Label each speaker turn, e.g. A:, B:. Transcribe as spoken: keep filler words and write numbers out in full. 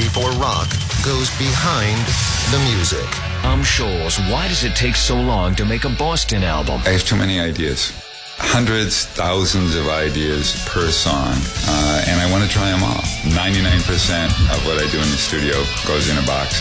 A: ninety-four Rock goes behind the music.
B: I'm Scholes. Why does it take so long to make a Boston album?
C: I have too many ideas. Hundreds, thousands of ideas per song, uh, and I want to try them all. ninety-nine percent of what I do in the studio goes in a box.